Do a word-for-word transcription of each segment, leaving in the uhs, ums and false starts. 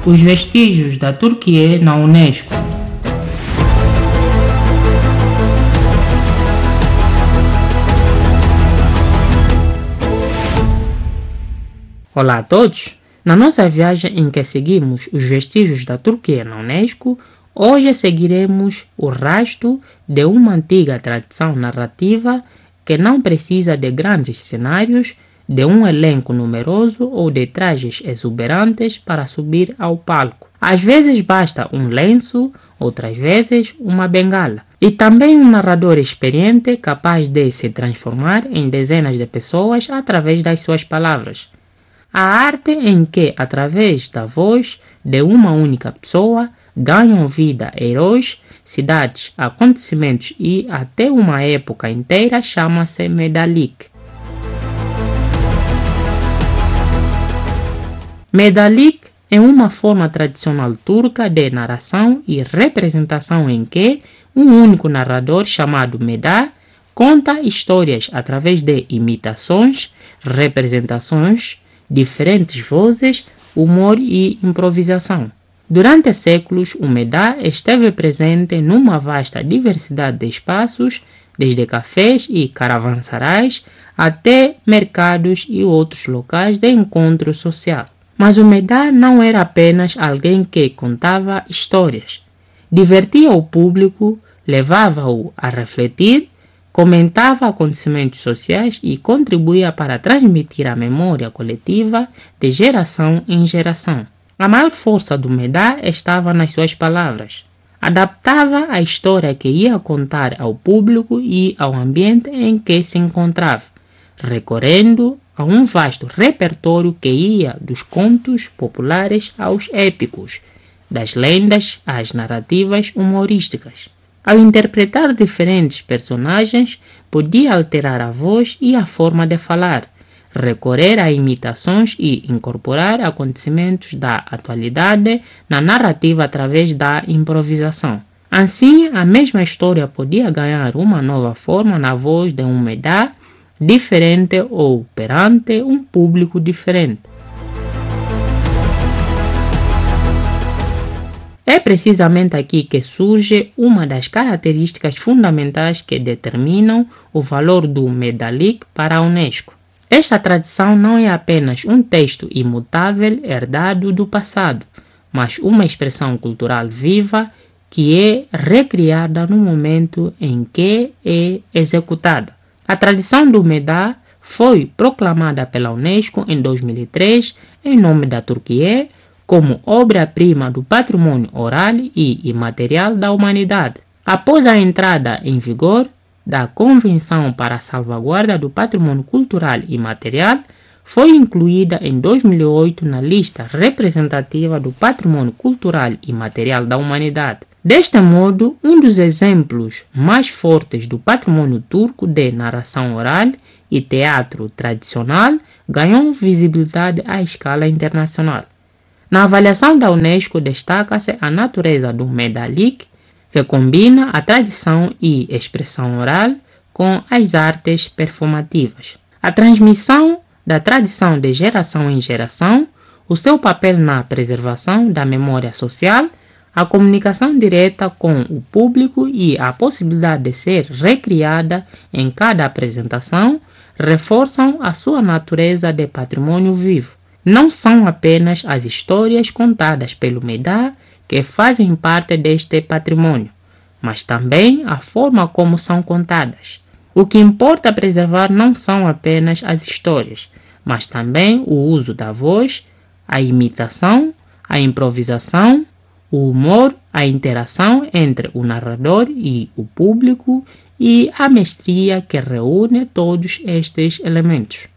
Os vestígios da Turquia na Unesco. Olá a todos! Na nossa viagem em que seguimos os vestígios da Turquia na Unesco, hoje seguiremos o rastro de uma antiga tradição narrativa que não precisa de grandes cenários, de um elenco numeroso ou de trajes exuberantes para subir ao palco. Às vezes basta um lenço, outras vezes uma bengala. E também um narrador experiente capaz de se transformar em dezenas de pessoas através das suas palavras. A arte em que, através da voz de uma única pessoa, ganham vida heróis, cidades, acontecimentos e até uma época inteira chama-se Medalik. Medalik é uma forma tradicional turca de narração e representação em que um único narrador chamado Meda conta histórias através de imitações, representações, diferentes vozes, humor e improvisação. Durante séculos, o Meda esteve presente numa vasta diversidade de espaços, desde cafés e caravansarais até mercados e outros locais de encontro social. Mas o Meda não era apenas alguém que contava histórias. Divertia o público, levava-o a refletir, comentava acontecimentos sociais e contribuía para transmitir a memória coletiva de geração em geração. A maior força do Meda estava nas suas palavras. Adaptava a história que ia contar ao público e ao ambiente em que se encontrava, recorrendo a um vasto repertório que ia dos contos populares aos épicos, das lendas às narrativas humorísticas. Ao interpretar diferentes personagens, podia alterar a voz e a forma de falar, recorrer a imitações e incorporar acontecimentos da atualidade na narrativa através da improvisação. Assim, a mesma história podia ganhar uma nova forma na voz de um Meda diferente ou perante um público diferente. É precisamente aqui que surge uma das características fundamentais que determinam o valor do Medalik para a Unesco. Esta tradição não é apenas um texto imutável herdado do passado, mas uma expressão cultural viva que é recriada no momento em que é executada. A tradição do Meda foi proclamada pela Unesco em dois mil e três em nome da Turquia como obra-prima do patrimônio oral e imaterial da humanidade. Após a entrada em vigor da Convenção para a Salvaguarda do Patrimônio Cultural e Material, foi incluída em dois mil e oito na lista representativa do Patrimônio Cultural e Material da Humanidade. Deste modo, um dos exemplos mais fortes do patrimônio turco de narração oral e teatro tradicional ganhou visibilidade à escala internacional. Na avaliação da Unesco destaca-se a natureza do Medalik, que combina a tradição e expressão oral com as artes performativas. A transmissão da tradição de geração em geração, o seu papel na preservação da memória social, a comunicação direta com o público e a possibilidade de ser recriada em cada apresentação reforçam a sua natureza de patrimônio vivo. Não são apenas as histórias contadas pelo Meda que fazem parte deste patrimônio, mas também a forma como são contadas. O que importa preservar não são apenas as histórias, mas também o uso da voz, a imitação, a improvisação, o humor, a interação entre o narrador e o público e a mestria que reúne todos estes elementos.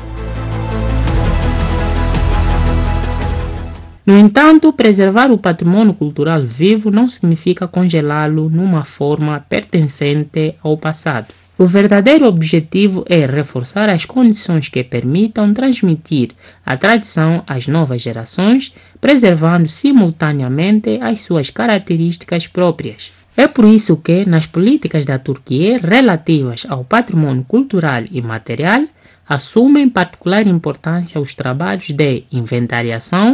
No entanto, preservar o patrimônio cultural vivo não significa congelá-lo numa forma pertencente ao passado. O verdadeiro objetivo é reforçar as condições que permitam transmitir a tradição às novas gerações, preservando simultaneamente as suas características próprias. É por isso que, nas políticas da Turquia relativas ao patrimônio cultural e material, assumem particular importância os trabalhos de inventariação,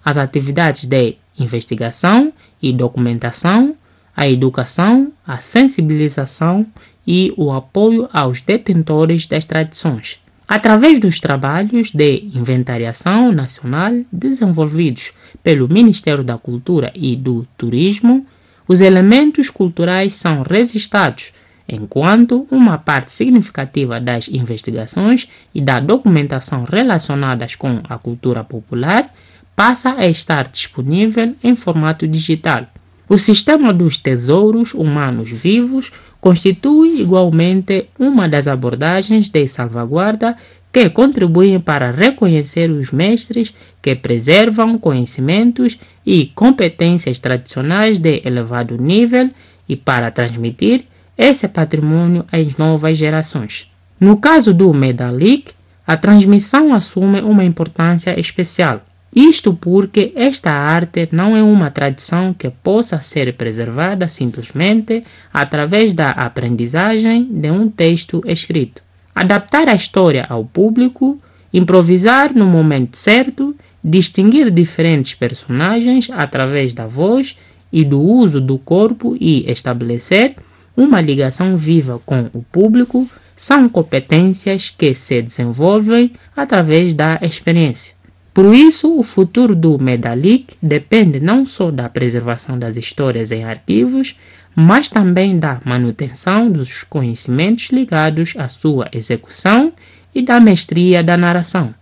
as atividades de investigação e documentação, a educação, a sensibilização e o apoio aos detentores das tradições. Através dos trabalhos de inventariação nacional desenvolvidos pelo Ministério da Cultura e do Turismo, os elementos culturais são registrados, enquanto uma parte significativa das investigações e da documentação relacionadas com a cultura popular passa a estar disponível em formato digital. O sistema dos tesouros humanos vivos constitui igualmente uma das abordagens de salvaguarda que contribuem para reconhecer os mestres que preservam conhecimentos e competências tradicionais de elevado nível e para transmitir esse patrimônio às novas gerações. No caso do Medalic, a transmissão assume uma importância especial. Isto porque esta arte não é uma tradição que possa ser preservada simplesmente através da aprendizagem de um texto escrito. Adaptar a história ao público, improvisar no momento certo, distinguir diferentes personagens através da voz e do uso do corpo e estabelecer uma ligação viva com o público são competências que se desenvolvem através da experiência. Por isso, o futuro do Medalic depende não só da preservação das histórias em arquivos, mas também da manutenção dos conhecimentos ligados à sua execução e da mestria da narração.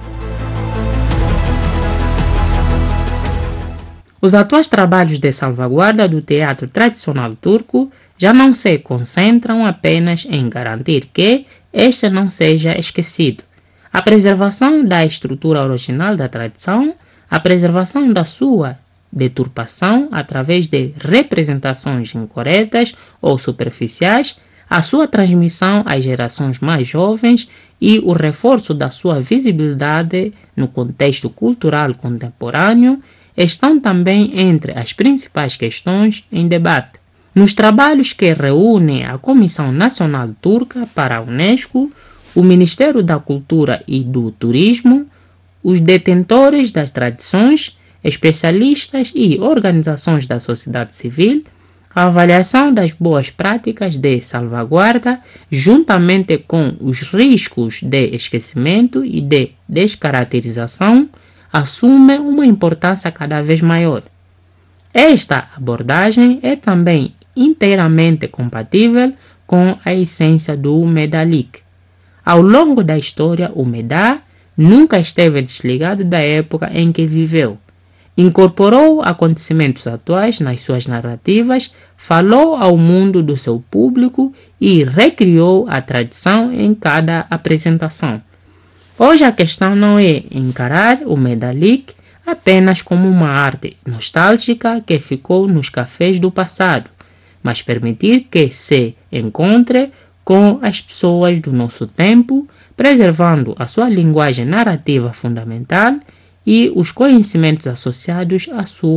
Os atuais trabalhos de salvaguarda do teatro tradicional turco já não se concentram apenas em garantir que este não seja esquecido. A preservação da estrutura original da tradição, a preservação da sua deturpação através de representações incorretas ou superficiais, a sua transmissão às gerações mais jovens e o reforço da sua visibilidade no contexto cultural contemporâneo estão também entre as principais questões em debate. Nos trabalhos que reúnem a Comissão Nacional Turca para a Unesco, o Ministério da Cultura e do Turismo, os detentores das tradições, especialistas e organizações da sociedade civil, a avaliação das boas práticas de salvaguarda, juntamente com os riscos de esquecimento e de descaracterização, assume uma importância cada vez maior. Esta abordagem é também inteiramente compatível com a essência do Medalic. Ao longo da história, o Medá nunca esteve desligado da época em que viveu. Incorporou acontecimentos atuais nas suas narrativas, falou ao mundo do seu público e recriou a tradição em cada apresentação. Hoje a questão não é encarar o Medalic apenas como uma arte nostálgica que ficou nos cafés do passado, mas permitir que se encontre com as pessoas do nosso tempo, preservando a sua linguagem narrativa fundamental e os conhecimentos associados à sua